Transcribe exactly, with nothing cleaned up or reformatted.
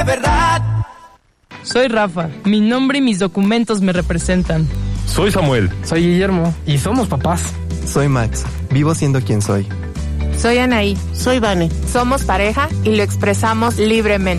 verdad. Soy Rafa, mi nombre y mis documentos me representan. Soy Samuel. Soy Guillermo y somos papás. Soy Max, vivo siendo quien soy. Soy Anaí. Soy Vane. Somos pareja y lo expresamos libremente.